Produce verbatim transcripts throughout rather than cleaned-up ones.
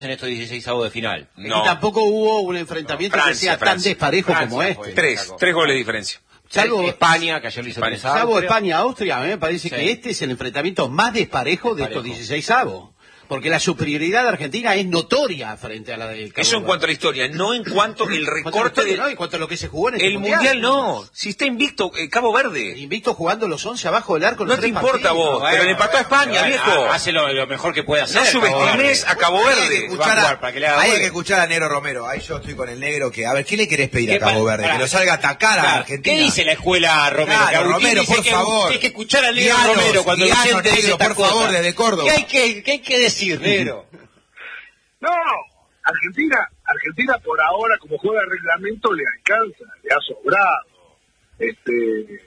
en estos dieciseisavos de final. No. Y tampoco hubo un enfrentamiento no, Francia, que sea Francia. tan desparejo Francia como este. fue. Tres, tres goles de diferencia. Salvo España, que ayer le hizo España. tres a Salvo Austria. España-Austria, a mí me parece Sí. que este es el enfrentamiento más desparejo de estos Parejo. dieciseisavos. Porque la superioridad de Argentina es notoria frente a la del Cabo Eso en Verde. cuanto a la historia, no en cuanto el En cuanto a la recorte historia, de... ¿no? En cuanto a lo que se jugó en este El mundial no, si está invicto eh, Cabo Verde. Invicto jugando los once abajo del arco. en No los te tres importa partidos. vos, Bueno, pero le empató a España, bueno, viejo. Hace lo, lo mejor que puede hacer. No Cabo subestimes Verde. a Cabo Hay que Verde. escuchar Va a a- jugar para que le haga hay goles. que escuchar a Negro Romero. Ahí yo estoy con el Negro que, a ver, ¿qué le querés pedir a ¿Qué Cabo pa- Verde? para- Que lo salga a atacar a Claro, Argentina. ¿qué dice la escuela Romero? Claro, Que Agustín Romero, dice por que, favor. que hay que escuchar al negro Guianos, Romero cuando lo guianos, siente dice negro, estas por favor, cosas. desde Córdoba. ¿Qué hay que, qué hay que decir, negro? No, Argentina, Argentina por ahora, como juega el reglamento, le alcanza, le ha sobrado. Este,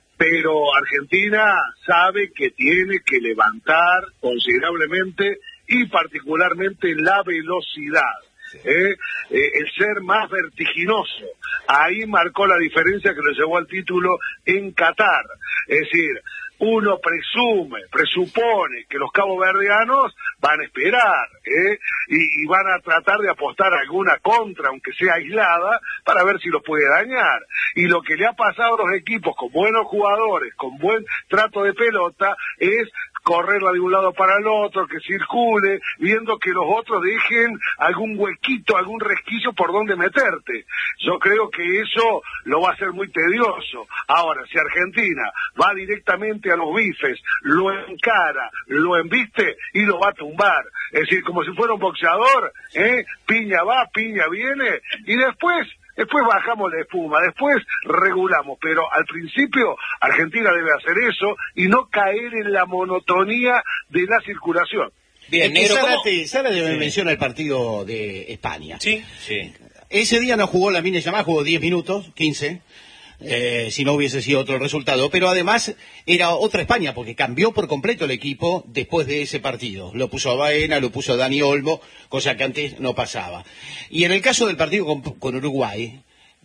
pero Argentina sabe que tiene que levantar considerablemente y particularmente la velocidad. ¿eh? Eh, el ser más vertiginoso. Ahí marcó la diferencia que lo llevó al título en Qatar. Es decir, uno presume, presupone que los caboverdianos van a esperar, ¿eh? y, y van a tratar de apostar alguna contra, aunque sea aislada, para ver si los puede dañar. Y lo que le ha pasado a los equipos con buenos jugadores, con buen trato de pelota, es correrla de un lado para el otro, que circule, viendo que los otros dejen algún huequito, algún resquicio por donde meterte. Yo creo que eso lo va a hacer muy tedioso. Ahora, si Argentina va directamente a los bifes, lo encara, lo embiste y lo va a tumbar. Es decir, como si fuera un boxeador, ¿eh? Piña va, piña viene, y después... Después bajamos la espuma, después regulamos, pero al principio Argentina debe hacer eso y no caer en la monotonía de la circulación. Bien, Es que negro, ¿cómo? Zárate, Zárate Sí. menciona el partido de España. Sí. Sí. Ese día no jugó la Mina Yamal, jugó diez minutos, quince, eh, si no hubiese sido otro resultado. Pero además era otra España, porque cambió por completo el equipo después de ese partido. Lo puso a Baena, lo puso a Dani Olmo, cosa que antes no pasaba. Y en el caso del partido con, con Uruguay,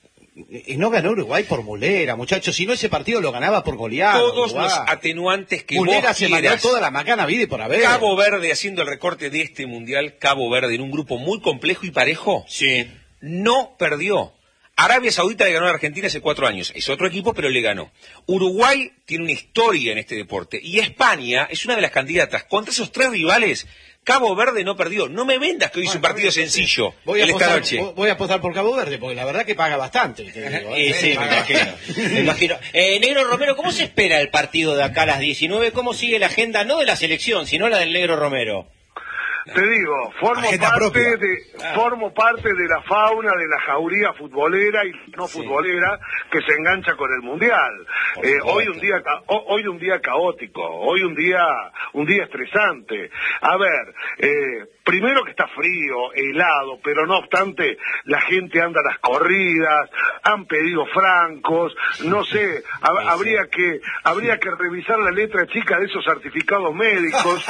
eh, no ganó Uruguay por Mulera, muchachos. Si no, ese partido lo ganaba por goleada. Todos Uruguay. los atenuantes que Mulera vos se mandó quieras. toda la macana vida y por haber. Cabo Verde haciendo el recorte de este mundial, Cabo Verde en un grupo muy complejo y parejo, Sí. no perdió. Arabia Saudita le ganó a Argentina hace cuatro años. Es otro equipo, pero le ganó. Uruguay tiene una historia en este deporte. Y España es una de las candidatas. Contra esos tres rivales, Cabo Verde no perdió. No me vendas que hoy es un partido sencillo. Voy a, el esta apostar, noche. voy a apostar por Cabo Verde, porque la verdad que paga bastante. te digo, Eh, ¿eh? sí, me Paga imagino. bastante. Me imagino. Eh, Negro Romero, ¿cómo se espera el partido de acá a las diecinueve? ¿Cómo sigue la agenda, no de la selección, sino la del Negro Romero? Te digo, formo Agenda parte, propia. de, formo parte de la fauna de la jauría futbolera y no Sí. futbolera que se engancha con el mundial. Por Eh, supuesto. hoy un día ca- ho- hoy un día caótico, hoy un día un día estresante. A ver, eh, primero que está frío, helado, pero no obstante la gente anda a las corridas, han pedido francos, no sé, ha- Sí, habría que habría que revisar la letra chica de esos certificados médicos.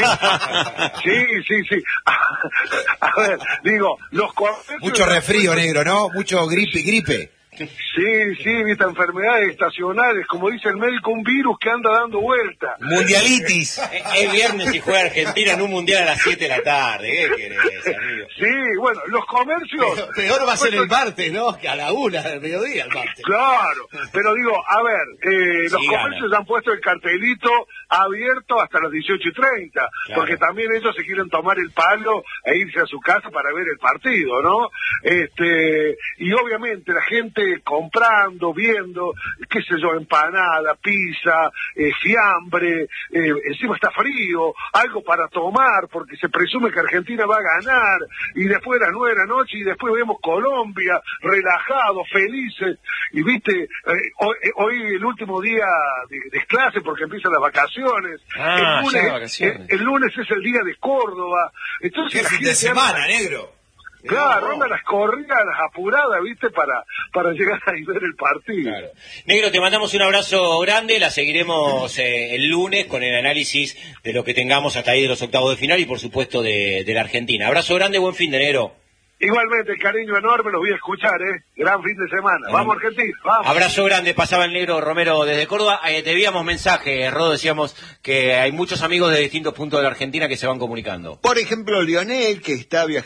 Sí, sí, sí. A ver, digo, los comercios... Mucho resfrío, Negro, ¿no? Mucho gripe, gripe. Sí, sí, viste, enfermedades estacionales, como dice el médico, un virus que anda dando vuelta. Mundialitis. Eh, Es viernes y juega Argentina en un mundial a las siete de la tarde. ¿Qué querés, amigo? Sí, bueno, los comercios... Peor, peor va a ser el martes, ¿no? Que a la una del mediodía el martes. Claro, pero digo, a ver, eh, los Sí, comercios gana. han puesto el cartelito abierto hasta las dieciocho y treinta, Claro. porque también ellos se quieren tomar el palo e irse a su casa para ver el partido, ¿no? Este, y obviamente la gente comprando, viendo, qué sé yo, empanada, pizza, eh, fiambre, eh, encima está frío, algo para tomar, porque se presume que Argentina va a ganar, y después de las nueve de la noche, y después vemos Colombia, relajados, felices, y viste, eh, hoy, eh, hoy el último día de, de clase, porque empiezan las vacaciones, Ah, el, ya lunes, vacaciones. el, el lunes es el día de Córdoba, entonces Qué la fin de gente anda- semana, Negro. Claro, No. andan las corridas, las apuradas, ¿viste? Para, para llegar a ver el partido. Claro. Negro, te mandamos un abrazo grande, la seguiremos eh, el lunes con el análisis de lo que tengamos hasta ahí de los octavos de final y por supuesto de, de la Argentina. Abrazo grande, buen fin de negro. Igualmente, cariño enorme, los voy a escuchar, ¿eh? Gran fin de semana. Vamos, Argentina, vamos. Abrazo grande, pasaba el negro Romero desde Córdoba. Eh, debíamos mensaje, Rodo, decíamos que hay muchos amigos de distintos puntos de la Argentina que se van comunicando. Por ejemplo, Lionel, que está viajando